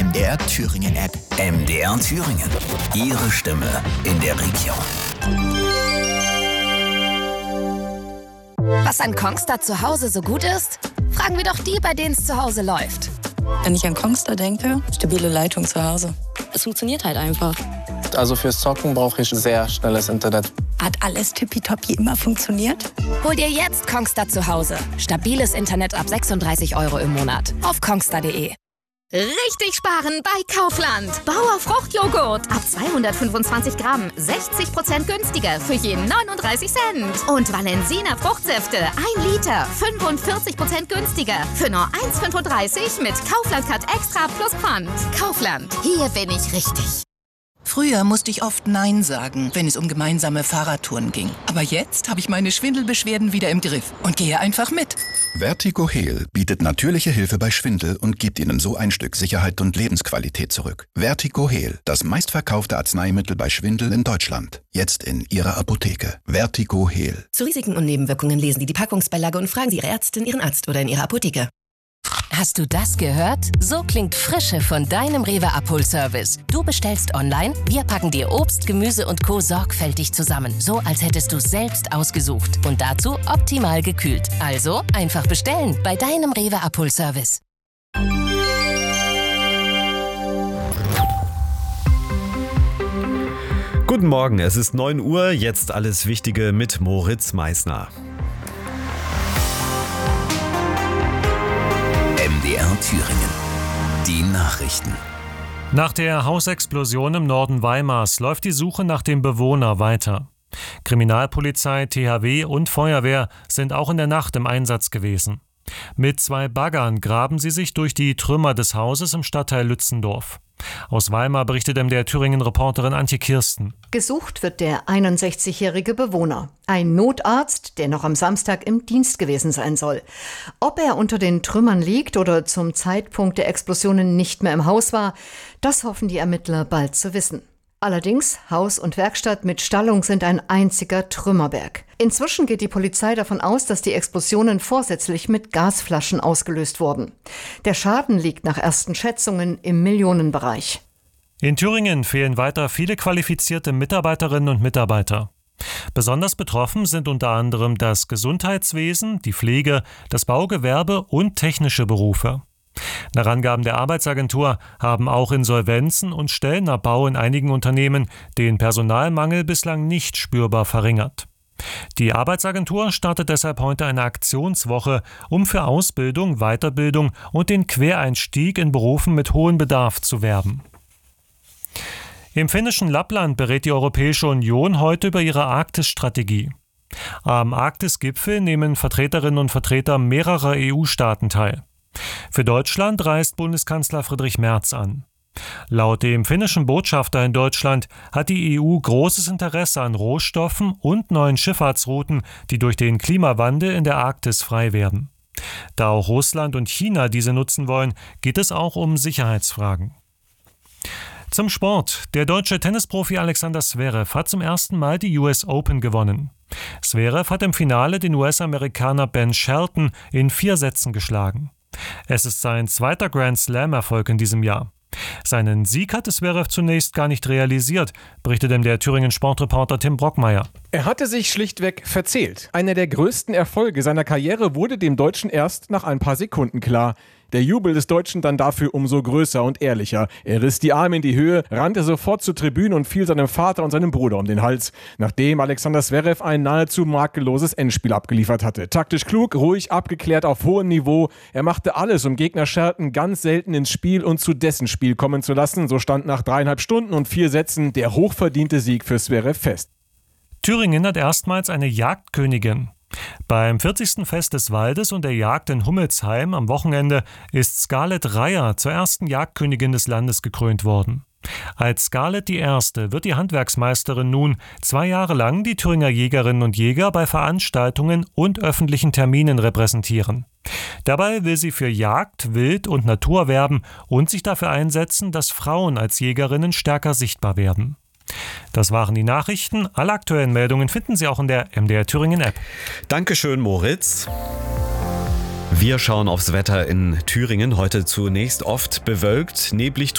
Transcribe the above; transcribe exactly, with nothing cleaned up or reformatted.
M D R Thüringen App. M D R Thüringen. Ihre Stimme in der Region. Was an Kongstar zu Hause so gut ist? Fragen wir doch die, bei denen es zu Hause läuft. Wenn ich an Kongstar denke, stabile Leitung zu Hause. Es funktioniert halt einfach. Also fürs Zocken brauche ich sehr schnelles Internet. Hat alles tippitoppi immer funktioniert? Hol dir jetzt Kongstar zu Hause. Stabiles Internet ab sechsunddreißig Euro im Monat. Auf kongstar punkt de. Richtig sparen bei Kaufland. Bauer Fruchtjoghurt ab zweihundertfünfundzwanzig Gramm, sechzig Prozent günstiger für jeden neununddreißig Cent. Und Valensina Fruchtsäfte, ein Liter, fünfundvierzig Prozent günstiger für nur eins Komma fünfunddreißig mit Kaufland Cut Extra plus Pfand. Kaufland, hier bin ich richtig. Früher musste ich oft Nein sagen, wenn es um gemeinsame Fahrradtouren ging. Aber jetzt habe ich meine Schwindelbeschwerden wieder im Griff und gehe einfach mit. Vertigo Heal bietet natürliche Hilfe bei Schwindel und gibt Ihnen so ein Stück Sicherheit und Lebensqualität zurück. Vertigo Heal, das meistverkaufte Arzneimittel bei Schwindel in Deutschland. Jetzt in Ihrer Apotheke. Vertigo Heal. Zu Risiken und Nebenwirkungen lesen Sie die Packungsbeilage und fragen Sie Ihre Ärztin, Ihren Arzt oder in Ihrer Apotheke. Hast du das gehört? So klingt Frische von deinem Rewe-Abholservice. Du bestellst online, wir packen dir Obst, Gemüse und Co. sorgfältig zusammen. So, als hättest du es selbst ausgesucht. Und dazu optimal gekühlt. Also einfach bestellen bei deinem Rewe-Abholservice. Guten Morgen, es ist neun Uhr, jetzt alles Wichtige mit Moritz Meissner. M D R Thüringen. Die Nachrichten. Nach der Hausexplosion im Norden Weimars läuft die Suche nach dem Bewohner weiter. Kriminalpolizei, T H W und Feuerwehr sind auch in der Nacht im Einsatz gewesen. Mit zwei Baggern graben sie sich durch die Trümmer des Hauses im Stadtteil Lützendorf. Aus Weimar berichtet M D R Thüringen-Reporterin Antje Kirsten. Gesucht wird der einundsechzigjährige Bewohner. Ein Notarzt, der noch am Samstag im Dienst gewesen sein soll. Ob er unter den Trümmern liegt oder zum Zeitpunkt der Explosionen nicht mehr im Haus war, das hoffen die Ermittler bald zu wissen. Allerdings, Haus und Werkstatt mit Stallung sind ein einziger Trümmerberg. Inzwischen geht die Polizei davon aus, dass die Explosionen vorsätzlich mit Gasflaschen ausgelöst wurden. Der Schaden liegt nach ersten Schätzungen im Millionenbereich. In Thüringen fehlen weiter viele qualifizierte Mitarbeiterinnen und Mitarbeiter. Besonders betroffen sind unter anderem das Gesundheitswesen, die Pflege, das Baugewerbe und technische Berufe. Nach Angaben der Arbeitsagentur haben auch Insolvenzen und Stellenabbau in einigen Unternehmen den Personalmangel bislang nicht spürbar verringert. Die Arbeitsagentur startet deshalb heute eine Aktionswoche, um für Ausbildung, Weiterbildung und den Quereinstieg in Berufen mit hohem Bedarf zu werben. Im finnischen Lappland berät die Europäische Union heute über ihre Arktisstrategie. Am Arktisgipfel nehmen Vertreterinnen und Vertreter mehrerer E U-Staaten teil. Für Deutschland reist Bundeskanzler Friedrich Merz an. Laut dem finnischen Botschafter in Deutschland hat die E U großes Interesse an Rohstoffen und neuen Schifffahrtsrouten, die durch den Klimawandel in der Arktis frei werden. Da auch Russland und China diese nutzen wollen, geht es auch um Sicherheitsfragen. Zum Sport. Der deutsche Tennisprofi Alexander Zverev hat zum ersten Mal die U S Open gewonnen. Zverev hat im Finale den U S-Amerikaner Ben Shelton in vier Sätzen geschlagen. Es ist sein zweiter Grand-Slam-Erfolg in diesem Jahr. Seinen Sieg hatte Zverev zunächst gar nicht realisiert, berichtet ihm der Thüringen-Sportreporter Tim Brockmeier. Er hatte sich schlichtweg verzählt. Einer der größten Erfolge seiner Karriere wurde dem Deutschen erst nach ein paar Sekunden klar. Der Jubel des Deutschen dann dafür umso größer und ehrlicher. Er riss die Arme in die Höhe, rannte sofort zur Tribüne und fiel seinem Vater und seinem Bruder um den Hals, nachdem Alexander Zverev ein nahezu makelloses Endspiel abgeliefert hatte. Taktisch klug, ruhig, abgeklärt, auf hohem Niveau. Er machte alles, um Gegner Shelton ganz selten ins Spiel und zu dessen Spiel kommen zu lassen. So stand nach dreieinhalb Stunden und vier Sätzen der hochverdiente Sieg für Zverev fest. Thüringen hat erstmals eine Jagdkönigin. Beim vierzigsten Fest des Waldes und der Jagd in Hummelsheim am Wochenende ist Scarlett Reyer zur ersten Jagdkönigin des Landes gekrönt worden. Als Scarlett die Erste wird die Handwerksmeisterin nun zwei Jahre lang die Thüringer Jägerinnen und Jäger bei Veranstaltungen und öffentlichen Terminen repräsentieren. Dabei will sie für Jagd, Wild und Natur werben und sich dafür einsetzen, dass Frauen als Jägerinnen stärker sichtbar werden. Das waren die Nachrichten. Alle aktuellen Meldungen finden Sie auch in der M D R Thüringen App. Dankeschön, Moritz. Wir schauen aufs Wetter in Thüringen. Heute zunächst oft bewölkt, neblig.